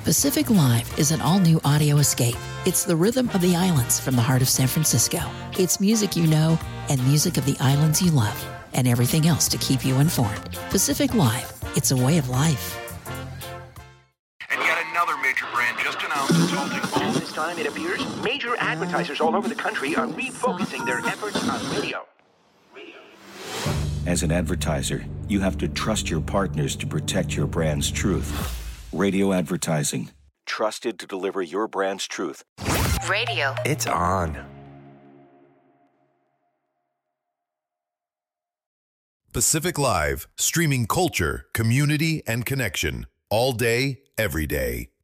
Pacific Live is an all-new audio escape. It's the rhythm of the islands from the heart of San Francisco. It's music you know and music of the islands you love, and everything else to keep you informed. Pacific Live, it's a way of life. And yet another major brand just announced it's halting all. This time, it appears, major advertisers all over the country are refocusing their efforts on radio. As an advertiser, you have to trust your partners to protect your brand's truth. Radio advertising. Trusted to deliver your brand's truth. Radio. It's on. Pacific Live, streaming culture, community, and connection all day, every day.